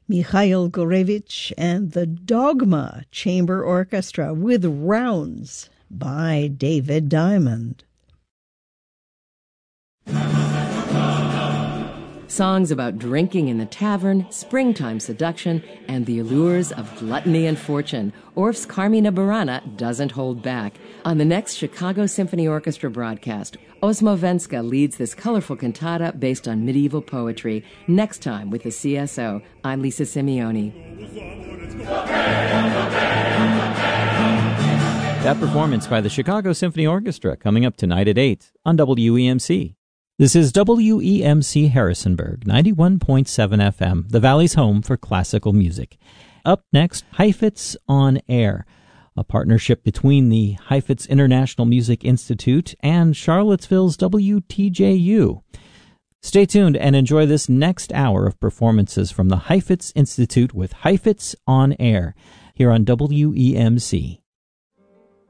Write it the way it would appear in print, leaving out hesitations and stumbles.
Mikhail Gorevich and the Dogma Chamber Orchestra with Rounds by David Diamond. Songs about drinking in the tavern, springtime seduction, and the allures of gluttony and fortune. Orff's Carmina Burana doesn't hold back. On the next Chicago Symphony Orchestra broadcast, Osmo Venska leads this colorful cantata based on medieval poetry. Next time with the CSO, I'm Lisa Simeoni. That performance by the Chicago Symphony Orchestra coming up tonight at 8 on WEMC. This is WEMC Harrisonburg, 91.7 FM, the Valley's home for classical music. Up next, Heifetz on Air, a partnership between the Heifetz International Music Institute and Charlottesville's WTJU. Stay tuned and enjoy this next hour of performances from the Heifetz Institute with Heifetz on Air here on WEMC.